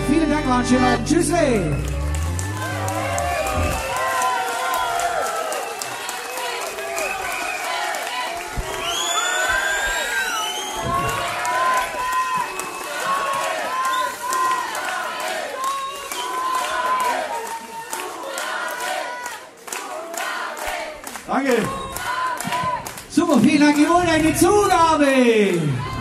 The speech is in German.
Vielen Dank, war ein schöner Abend. Tschüss, ey. Danke. Super, vielen Dank. Ihr wollt eine Zugabe.